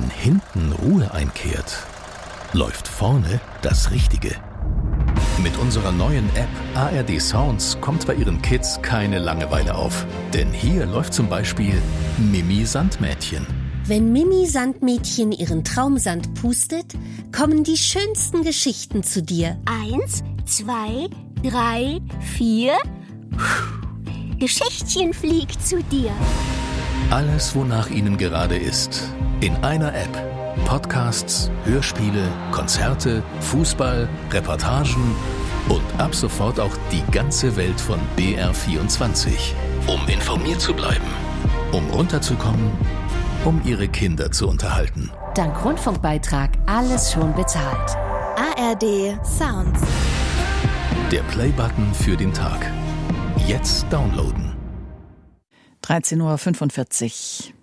Wenn hinten Ruhe einkehrt, läuft vorne das Richtige. Mit unserer neuen App ARD Sounds kommt bei Ihren Kids keine Langeweile auf. Denn hier läuft zum Beispiel Mimi Sandmädchen. Wenn Mimi Sandmädchen ihren Traumsand pustet, kommen die schönsten Geschichten zu dir. 1, 2, 3, 4. Geschichtchen fliegt zu dir. Alles, wonach Ihnen gerade ist. In einer App. Podcasts, Hörspiele, Konzerte, Fußball, Reportagen und ab sofort auch die ganze Welt von BR24. Um informiert zu bleiben, um runterzukommen, um Ihre Kinder zu unterhalten. Dank Rundfunkbeitrag alles schon bezahlt. ARD Sounds. Der Play-Button für den Tag. Jetzt downloaden. 13.45 Uhr.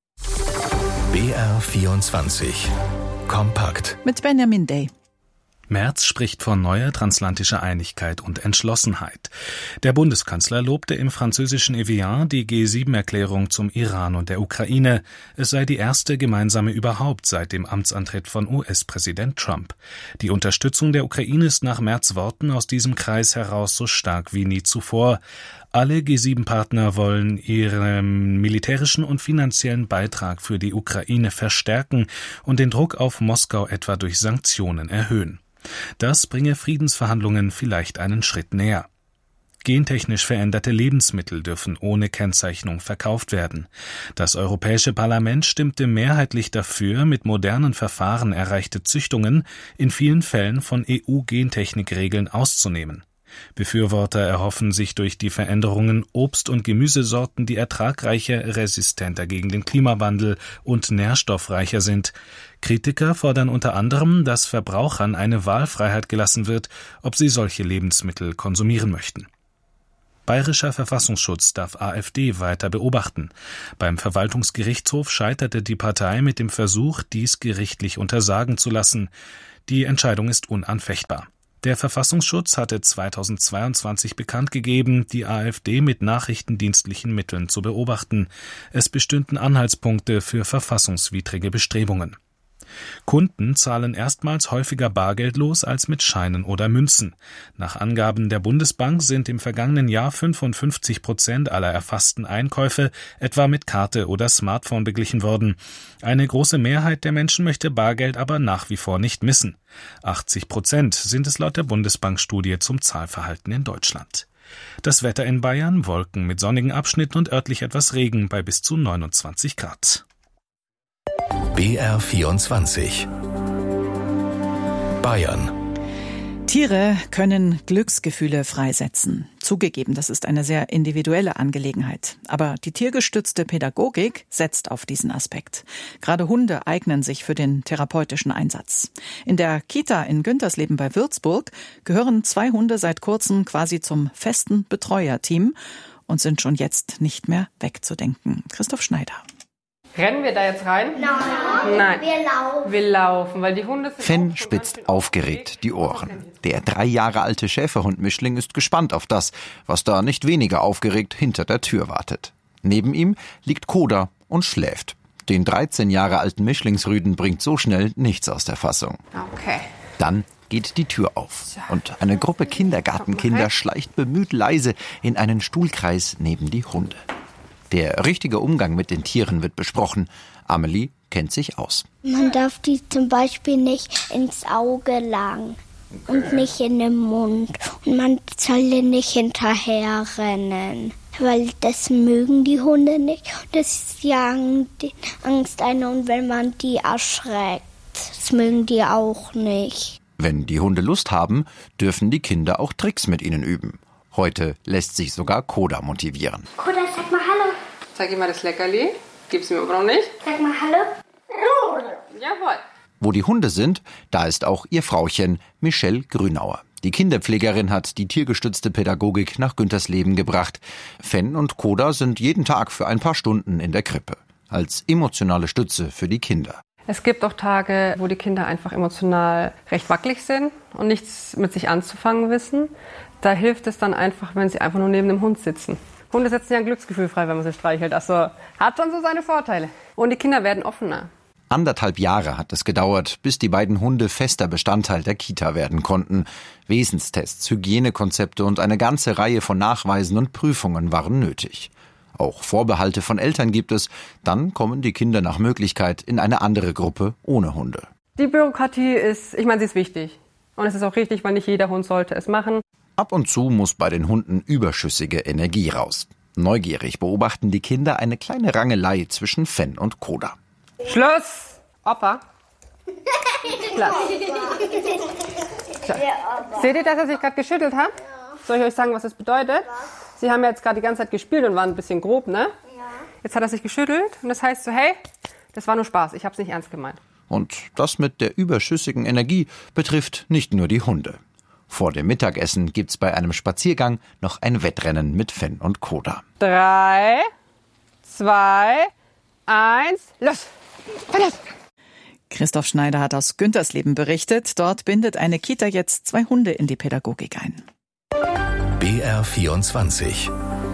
BR24. Kompakt. Mit Benjamin Day. Merz spricht von neuer transatlantischer Einigkeit und Entschlossenheit. Der Bundeskanzler lobte im französischen Evian die G7-Erklärung zum Iran und der Ukraine. Es sei die erste gemeinsame überhaupt seit dem Amtsantritt von US-Präsident Trump. Die Unterstützung der Ukraine ist nach Merz' Worten aus diesem Kreis heraus so stark wie nie zuvor. Alle G7-Partner wollen ihren militärischen und finanziellen Beitrag für die Ukraine verstärken und den Druck auf Moskau etwa durch Sanktionen erhöhen. Das bringe Friedensverhandlungen vielleicht einen Schritt näher. Gentechnisch veränderte Lebensmittel dürfen ohne Kennzeichnung verkauft werden. Das Europäische Parlament stimmte mehrheitlich dafür, mit modernen Verfahren erreichte Züchtungen in vielen Fällen von EU-Gentechnikregeln auszunehmen. Befürworter erhoffen sich durch die Veränderungen Obst- und Gemüsesorten, die ertragreicher, resistenter gegen den Klimawandel und nährstoffreicher sind. Kritiker fordern unter anderem, dass Verbrauchern eine Wahlfreiheit gelassen wird, ob sie solche Lebensmittel konsumieren möchten. Bayerischer Verfassungsschutz darf AfD weiter beobachten. Beim Verwaltungsgerichtshof scheiterte die Partei mit dem Versuch, dies gerichtlich untersagen zu lassen. Die Entscheidung ist unanfechtbar. Der Verfassungsschutz hatte 2022 bekannt gegeben, die AfD mit nachrichtendienstlichen Mitteln zu beobachten. Es bestünden Anhaltspunkte für verfassungswidrige Bestrebungen. Kunden zahlen erstmals häufiger bargeldlos als mit Scheinen oder Münzen. Nach Angaben der Bundesbank sind im vergangenen Jahr 55% aller erfassten Einkäufe etwa mit Karte oder Smartphone beglichen worden. Eine große Mehrheit der Menschen möchte Bargeld aber nach wie vor nicht missen. 80% sind es laut der Bundesbank-Studie zum Zahlverhalten in Deutschland. Das Wetter in Bayern: Wolken mit sonnigen Abschnitten und örtlich etwas Regen bei bis zu 29 Grad. BR24. Bayern. Tiere können Glücksgefühle freisetzen. Zugegeben, das ist eine sehr individuelle Angelegenheit. Aber die tiergestützte Pädagogik setzt auf diesen Aspekt. Gerade Hunde eignen sich für den therapeutischen Einsatz. In der Kita in Güntersleben bei Würzburg gehören 2 Hunde seit kurzem quasi zum festen Betreuerteam und sind schon jetzt nicht mehr wegzudenken. Christoph Schneider. Rennen wir da jetzt rein? Nein. Wir laufen, weil die Hunde... Fenn spitzt aufgeregt die Ohren. Der 3 Jahre alte Schäferhund-Mischling ist gespannt auf das, was da nicht weniger aufgeregt hinter der Tür wartet. Neben ihm liegt Koda und schläft. Den 13 Jahre alten Mischlingsrüden bringt so schnell nichts aus der Fassung. Okay. Dann geht die Tür auf und eine Gruppe Kindergartenkinder schleicht bemüht leise in einen Stuhlkreis neben die Hunde. Der richtige Umgang mit den Tieren wird besprochen. Amelie kennt sich aus. Man darf die zum Beispiel nicht ins Auge langen und nicht in den Mund. Und man soll nicht hinterher rennen, weil das mögen die Hunde nicht. Das jagen die Angst ein und wenn man die erschreckt, das mögen die auch nicht. Wenn die Hunde Lust haben, dürfen die Kinder auch Tricks mit ihnen üben. Heute lässt sich sogar Koda motivieren. Koda, sag mal Hallo. Zeig ihm mal das Leckerli. Gib's mir aber noch nicht. Sag mal Hallo. Jawohl. Wo die Hunde sind, da ist auch ihr Frauchen, Michelle Grünauer. Die Kinderpflegerin hat die tiergestützte Pädagogik nach Güntersleben gebracht. Fenn und Koda sind jeden Tag für ein paar Stunden in der Krippe. Als emotionale Stütze für die Kinder. Es gibt auch Tage, wo die Kinder einfach emotional recht wackelig sind und nichts mit sich anzufangen wissen. Da hilft es dann einfach, wenn sie einfach nur neben dem Hund sitzen. Hunde setzen ja ein Glücksgefühl frei, wenn man sie streichelt. Also hat schon so seine Vorteile. Und die Kinder werden offener. 1,5 Jahre hat es gedauert, bis die beiden Hunde fester Bestandteil der Kita werden konnten. Wesenstests, Hygienekonzepte und eine ganze Reihe von Nachweisen und Prüfungen waren nötig. Auch Vorbehalte von Eltern gibt es. Dann kommen die Kinder nach Möglichkeit in eine andere Gruppe ohne Hunde. Die Bürokratie sie ist wichtig. Und es ist auch richtig, weil nicht jeder Hund sollte es machen. Ab und zu muss bei den Hunden überschüssige Energie raus. Neugierig beobachten die Kinder eine kleine Rangelei zwischen Fenn und Koda. Schluss! Opa. Platz. Seht ihr, dass er sich gerade geschüttelt hat? Soll ich euch sagen, was das bedeutet? Sie haben jetzt gerade die ganze Zeit gespielt und waren ein bisschen grob, ne? Ja. Jetzt hat er sich geschüttelt und das heißt so, hey, das war nur Spaß, ich habe es nicht ernst gemeint. Und das mit der überschüssigen Energie betrifft nicht nur die Hunde. Vor dem Mittagessen gibt's bei einem Spaziergang noch ein Wettrennen mit Fenn und Koda. 3, 2, 1, los! Los! Christoph Schneider hat aus Güntersleben berichtet. Dort bindet eine Kita jetzt 2 Hunde in die Pädagogik ein. BR24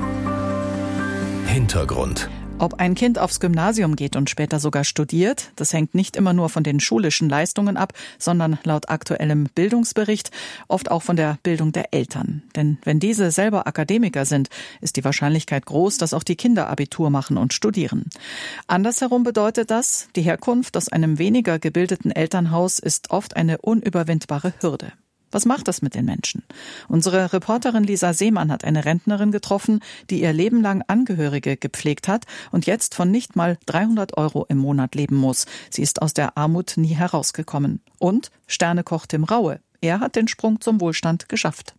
Hintergrund. Ob ein Kind aufs Gymnasium geht und später sogar studiert, das hängt nicht immer nur von den schulischen Leistungen ab, sondern laut aktuellem Bildungsbericht oft auch von der Bildung der Eltern. Denn wenn diese selber Akademiker sind, ist die Wahrscheinlichkeit groß, dass auch die Kinder Abitur machen und studieren. Andersherum bedeutet das, die Herkunft aus einem weniger gebildeten Elternhaus ist oft eine unüberwindbare Hürde. Was macht das mit den Menschen? Unsere Reporterin Lisa Seemann hat eine Rentnerin getroffen, die ihr Leben lang Angehörige gepflegt hat und jetzt von nicht mal 300 € im Monat leben muss. Sie ist aus der Armut nie herausgekommen. Und Sternekoch Tim Raue. Er hat den Sprung zum Wohlstand geschafft.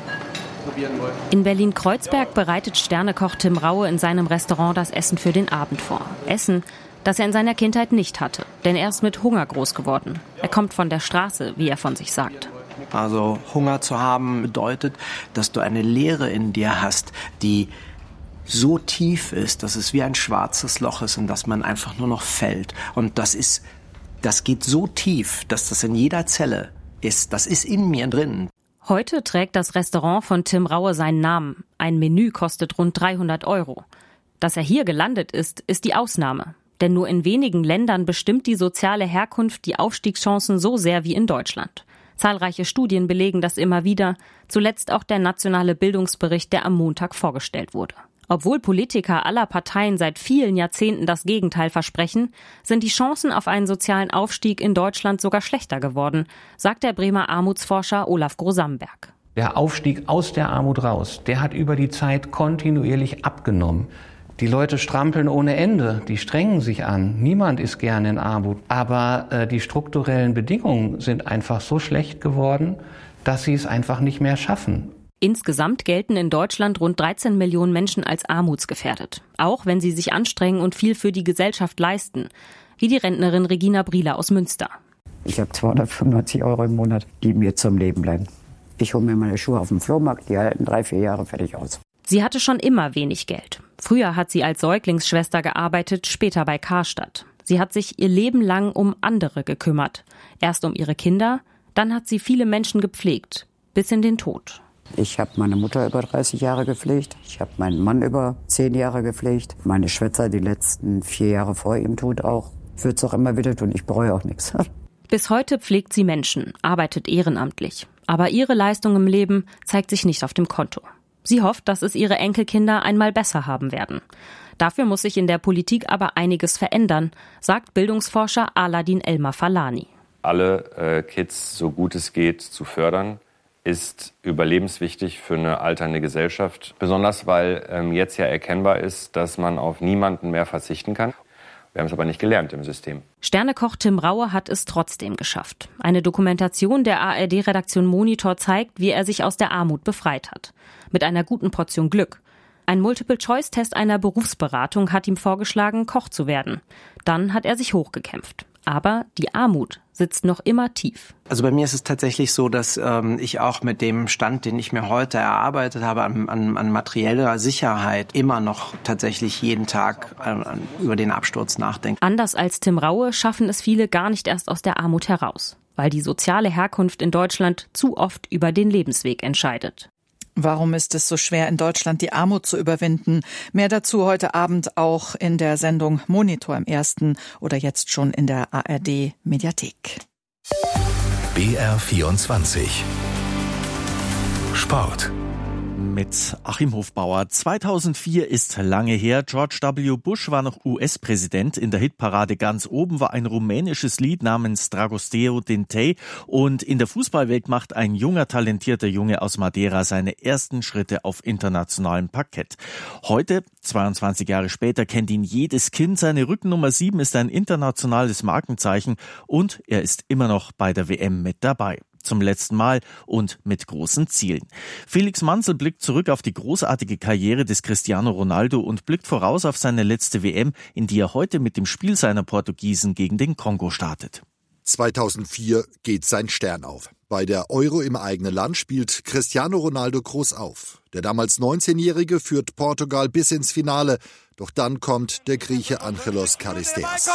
In Berlin-Kreuzberg bereitet Sternekoch Tim Raue in seinem Restaurant das Essen für den Abend vor. Essen, das er in seiner Kindheit nicht hatte. Denn er ist mit Hunger groß geworden. Er kommt von der Straße, wie er von sich sagt. Also Hunger zu haben bedeutet, dass du eine Leere in dir hast, die so tief ist, dass es wie ein schwarzes Loch ist und dass man einfach nur noch fällt. Und das geht so tief, dass das in jeder Zelle ist. Das ist in mir drin. Heute trägt das Restaurant von Tim Raue seinen Namen. Ein Menü kostet rund 300 €. Dass er hier gelandet ist, ist die Ausnahme. Denn nur in wenigen Ländern bestimmt die soziale Herkunft die Aufstiegschancen so sehr wie in Deutschland. Zahlreiche Studien belegen das immer wieder, zuletzt auch der nationale Bildungsbericht, der am Montag vorgestellt wurde. Obwohl Politiker aller Parteien seit vielen Jahrzehnten das Gegenteil versprechen, sind die Chancen auf einen sozialen Aufstieg in Deutschland sogar schlechter geworden, sagt der Bremer Armutsforscher Olaf Grosamberg. Der Aufstieg aus der Armut raus, der hat über die Zeit kontinuierlich abgenommen. Die Leute strampeln ohne Ende, die strengen sich an. Niemand ist gerne in Armut. Aber die strukturellen Bedingungen sind einfach so schlecht geworden, dass sie es einfach nicht mehr schaffen. Insgesamt gelten in Deutschland rund 13 Millionen Menschen als armutsgefährdet. Auch wenn sie sich anstrengen und viel für die Gesellschaft leisten. Wie die Rentnerin Regina Brieler aus Münster. Ich habe 295 € im Monat, die mir zum Leben bleiben. Ich hole mir meine Schuhe auf dem Flohmarkt, die halten 3-4 Jahre fertig aus. Sie hatte schon immer wenig Geld. Früher hat sie als Säuglingsschwester gearbeitet, später bei Karstadt. Sie hat sich ihr Leben lang um andere gekümmert. Erst um ihre Kinder, dann hat sie viele Menschen gepflegt, bis in den Tod. Ich habe meine Mutter über 30 Jahre gepflegt. Ich habe meinen Mann über 10 Jahre gepflegt. Meine Schwester die letzten 4 Jahre vor ihrem Tod auch. Ich würde es auch immer wieder tun, ich bereue auch nichts. Bis heute pflegt sie Menschen, arbeitet ehrenamtlich. Aber ihre Leistung im Leben zeigt sich nicht auf dem Konto. Sie hofft, dass es ihre Enkelkinder einmal besser haben werden. Dafür muss sich in der Politik aber einiges verändern, sagt Bildungsforscher Aladin Elmar-Falani. Alle Kids, so gut es geht, zu fördern, ist überlebenswichtig für eine alternde Gesellschaft. Besonders, weil jetzt ja erkennbar ist, dass man auf niemanden mehr verzichten kann. Wir haben es aber nicht gelernt im System. Sternekoch Tim Raue hat es trotzdem geschafft. Eine Dokumentation der ARD-Redaktion Monitor zeigt, wie er sich aus der Armut befreit hat. Mit einer guten Portion Glück. Ein Multiple-Choice-Test einer Berufsberatung hat ihm vorgeschlagen, Koch zu werden. Dann hat er sich hochgekämpft. Aber die Armut sitzt noch immer tief. Also bei mir ist es tatsächlich so, dass ich auch mit dem Stand, den ich mir heute erarbeitet habe, an materieller Sicherheit immer noch tatsächlich jeden Tag über den Absturz nachdenke. Anders als Tim Raue schaffen es viele gar nicht erst aus der Armut heraus, weil die soziale Herkunft in Deutschland zu oft über den Lebensweg entscheidet. Warum ist es so schwer, in Deutschland die Armut zu überwinden? Mehr dazu heute Abend auch in der Sendung Monitor im Ersten oder jetzt schon in der ARD-Mediathek. BR24 Sport. Mit Achim Hofbauer. 2004 ist lange her. George W. Bush war noch US-Präsident. In der Hitparade ganz oben war ein rumänisches Lied namens Dragosteo Dintei. Und in der Fußballwelt macht ein junger, talentierter Junge aus Madeira seine ersten Schritte auf internationalem Parkett. Heute, 22 Jahre später, kennt ihn jedes Kind. Seine Rückennummer 7 ist ein internationales Markenzeichen und er ist immer noch bei der WM mit dabei. Zum letzten Mal und mit großen Zielen. Felix Manzel blickt zurück auf die großartige Karriere des Cristiano Ronaldo und blickt voraus auf seine letzte WM, in die er heute mit dem Spiel seiner Portugiesen gegen den Kongo startet. 2004 geht sein Stern auf. Bei der Euro im eigenen Land spielt Cristiano Ronaldo groß auf. Der damals 19-Jährige führt Portugal bis ins Finale. Doch dann kommt der Grieche Angelos Charisteas.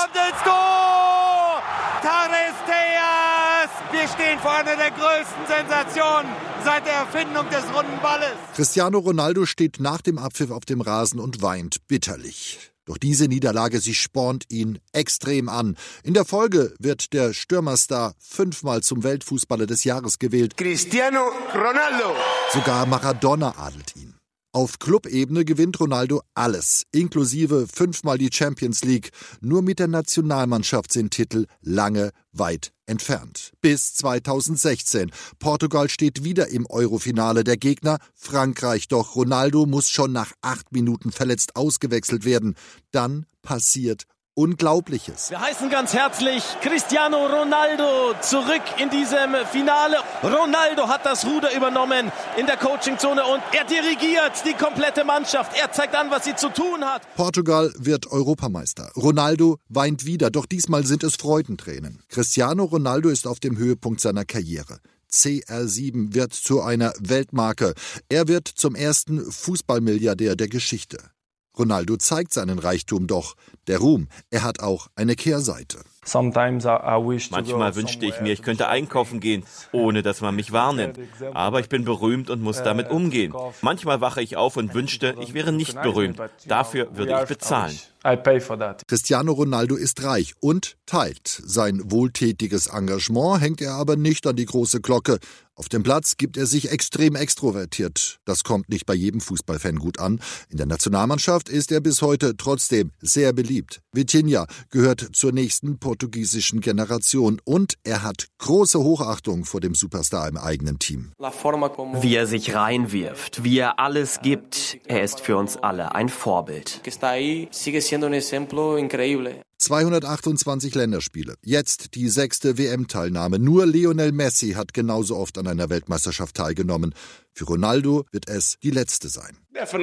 Wir stehen vor einer der größten Sensationen seit der Erfindung des runden Balles. Cristiano Ronaldo steht nach dem Abpfiff auf dem Rasen und weint bitterlich. Doch diese Niederlage, sie spornt ihn extrem an. In der Folge wird der Stürmerstar 5-mal zum Weltfußballer des Jahres gewählt. Cristiano Ronaldo. Sogar Maradona adelt ihn. Auf Clubebene gewinnt Ronaldo alles, inklusive 5-mal die Champions League. Nur mit der Nationalmannschaft sind Titel lange weit entfernt. Bis 2016. Portugal steht wieder im Eurofinale. Der Gegner Frankreich. Doch Ronaldo muss schon nach 8 Minuten verletzt ausgewechselt werden. Dann passiert Unglaubliches. Wir heißen ganz herzlich Cristiano Ronaldo zurück in diesem Finale. Ronaldo hat das Ruder übernommen in der Coachingzone und er dirigiert die komplette Mannschaft. Er zeigt an, was sie zu tun hat. Portugal wird Europameister. Ronaldo weint wieder, doch diesmal sind es Freudentränen. Cristiano Ronaldo ist auf dem Höhepunkt seiner Karriere. CR7 wird zu einer Weltmarke. Er wird zum ersten Fußballmilliardär der Geschichte. Ronaldo zeigt seinen Reichtum, doch der Ruhm, er hat auch eine Kehrseite. Manchmal wünschte ich mir, ich könnte einkaufen gehen, ohne dass man mich wahrnimmt. Aber ich bin berühmt und muss damit umgehen. Manchmal wache ich auf und wünschte, ich wäre nicht berühmt. Dafür würde ich bezahlen. Cristiano Ronaldo ist reich und teilt. Sein wohltätiges Engagement hängt er aber nicht an die große Glocke. Auf dem Platz gibt er sich extrem extrovertiert. Das kommt nicht bei jedem Fußballfan gut an. In der Nationalmannschaft ist er bis heute trotzdem sehr beliebt. Vitinha gehört zur nächsten portugiesischen Generation und er hat große Hochachtung vor dem Superstar im eigenen Team. Wie er sich reinwirft, wie er alles gibt, er ist für uns alle ein Vorbild. 228 Länderspiele, jetzt die 6. WM-Teilnahme. Nur Lionel Messi hat genauso oft an einer Weltmeisterschaft teilgenommen. Für Ronaldo wird es die letzte sein.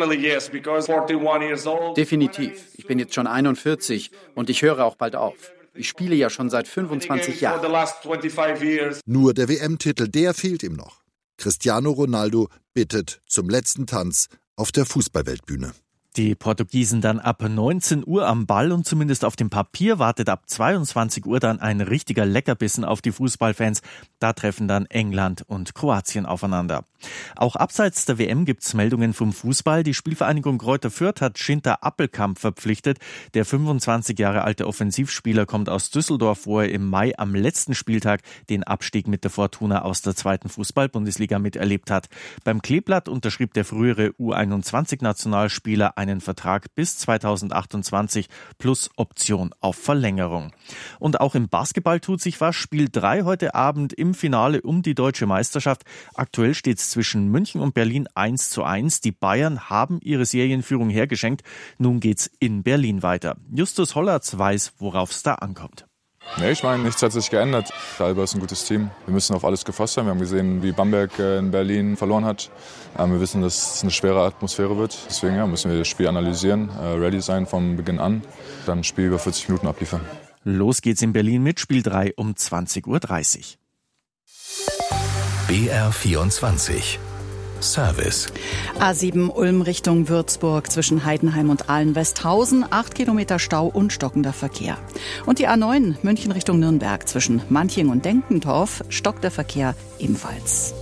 Definitiv. Ich bin jetzt schon 41 und ich höre auch bald auf. Ich spiele ja schon seit 25 Jahren. Nur der WM-Titel, der fehlt ihm noch. Cristiano Ronaldo bittet zum letzten Tanz auf der Fußballweltbühne. Die Portugiesen dann ab 19 Uhr am Ball und zumindest auf dem Papier wartet ab 22 Uhr dann ein richtiger Leckerbissen auf die Fußballfans. Da treffen dann England und Kroatien aufeinander. Auch abseits der WM gibt's Meldungen vom Fußball. Die Spielvereinigung Greuther Fürth hat Schinter Appelkamp verpflichtet. Der 25 Jahre alte Offensivspieler kommt aus Düsseldorf, wo er im Mai am letzten Spieltag den Abstieg mit der Fortuna aus der 2. Fußball-Bundesliga miterlebt hat. Beim Kleeblatt unterschrieb der frühere U21-Nationalspieler einen Vertrag bis 2028 plus Option auf Verlängerung. Und auch im Basketball tut sich was. Spiel 3 heute Abend im Finale um die deutsche Meisterschaft. Aktuell steht es zwischen München und Berlin 1:1. Die Bayern haben ihre Serienführung hergeschenkt. Nun geht's in Berlin weiter. Justus Hollatz weiß, worauf es da ankommt. Nee, ich meine, nichts hat sich geändert. Alba ist ein gutes Team. Wir müssen auf alles gefasst sein. Wir haben gesehen, wie Bamberg in Berlin verloren hat. Wir wissen, dass es eine schwere Atmosphäre wird. Deswegen müssen wir das Spiel analysieren, ready sein vom Beginn an, dann das Spiel über 40 Minuten abliefern. Los geht's in Berlin mit Spiel 3 um 20:30 Uhr. BR24 Service. A7 Ulm Richtung Würzburg zwischen Heidenheim und Ahlen-Westhausen. 8 Kilometer Stau und stockender Verkehr. Und die A9 München Richtung Nürnberg zwischen Manching und Denkendorf stockt der Verkehr ebenfalls.